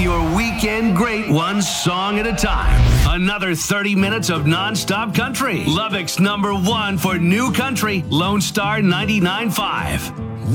your weekend great one song at a time. Another 30 minutes of nonstop country. Lubbock's #1 for new country, Lone Star 99.5.